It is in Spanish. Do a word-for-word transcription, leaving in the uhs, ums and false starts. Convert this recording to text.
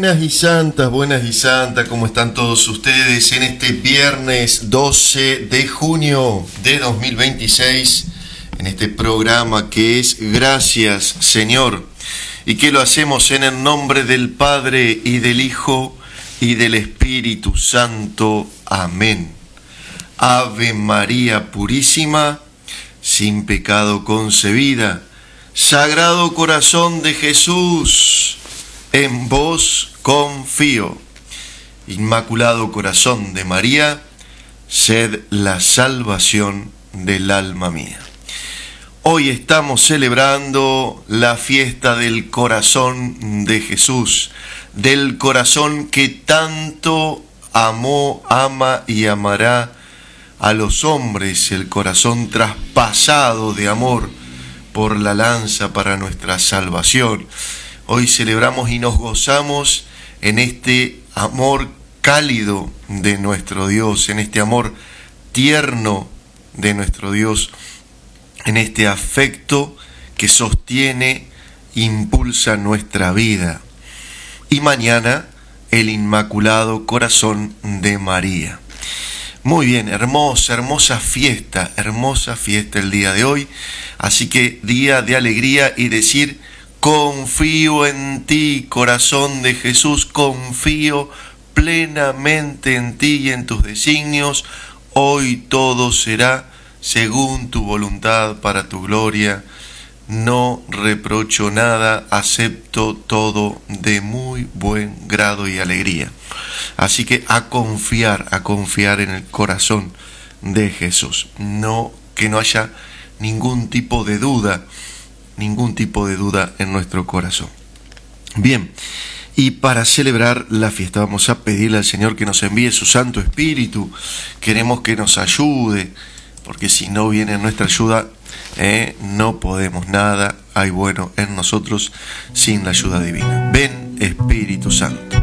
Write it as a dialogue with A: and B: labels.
A: Buenas y santas, buenas y santas, ¿cómo están todos ustedes en este viernes doce de junio de dos mil veintiséis? En este programa que es Gracias, Señor, y que lo hacemos en el nombre del Padre y del Hijo y del Espíritu Santo. Amén. Ave María Purísima, sin pecado concebida, Sagrado Corazón de Jesús, en vos confío. Inmaculado Corazón de María, sed la salvación del alma mía. Hoy estamos celebrando la fiesta del corazón de Jesús, del corazón que tanto amó, ama y amará a los hombres, el corazón traspasado de amor por la lanza para nuestra salvación. Hoy celebramos y nos gozamos en este amor cálido de nuestro Dios, en este amor tierno de nuestro Dios, en este afecto que sostiene, impulsa nuestra vida. Y mañana, el Inmaculado Corazón de María. Muy bien, hermosa, hermosa fiesta, hermosa fiesta el día de hoy. Así que día de alegría y decir: confío en ti, corazón de Jesús, confío plenamente en ti y en tus designios. Hoy todo será según tu voluntad para tu gloria. No reprocho nada, acepto todo de muy buen grado y alegría. Así que a confiar, a confiar en el corazón de Jesús. No, que no haya ningún tipo de duda, ningún tipo de duda en nuestro corazón. Bien, y para celebrar la fiesta vamos a pedirle al Señor que nos envíe su Santo Espíritu. Queremos que nos ayude, porque si no viene nuestra ayuda, eh, no podemos nada. Hay bueno en nosotros sin la ayuda divina. Ven, Espíritu Santo.